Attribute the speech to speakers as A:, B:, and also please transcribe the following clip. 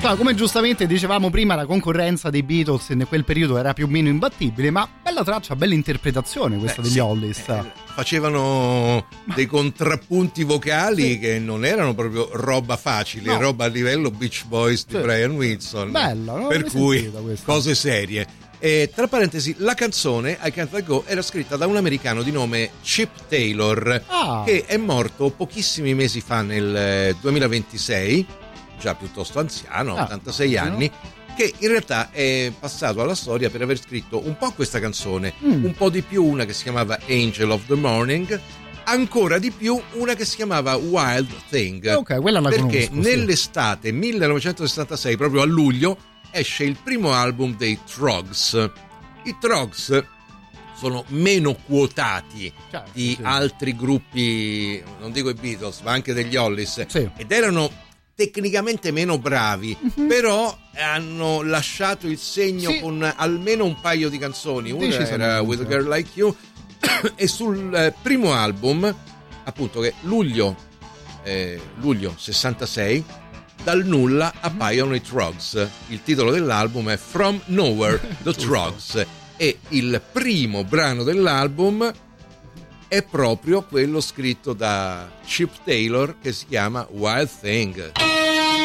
A: Insomma, come giustamente dicevamo prima, la concorrenza dei Beatles in quel periodo era più o meno imbattibile, ma bella traccia, bella interpretazione questa degli Hollies.
B: Facevano dei contrappunti vocali che non erano proprio roba facile, roba a livello Beach Boys di Brian Wilson.
A: Bella, no?
B: Per cui cose serie. E, tra parentesi, la canzone I Can't Let Go era scritta da un americano di nome Chip Taylor, che è morto pochissimi mesi fa, nel 2026, già piuttosto anziano, 86 anni, che in realtà è passato alla storia per aver scritto un po' questa canzone, un po' di più una che si chiamava Angel of the Morning, ancora di più una che si chiamava Wild Thing,
A: quella la
B: perché
A: conosco,
B: nell'estate 1966, proprio a luglio, esce il primo album dei Troggs. I Troggs sono meno quotati di altri gruppi, non dico i Beatles, ma anche degli Hollies, ed erano tecnicamente meno bravi, però hanno lasciato il segno con almeno un paio di canzoni. Una era With a Girl Like You e sul primo album, appunto, che luglio 66, dal nulla appaiono i Troggs. Il titolo dell'album è From Nowhere, The Troggs, e il primo brano dell'album è proprio quello scritto da Chip Taylor, che si chiama Wild Thing.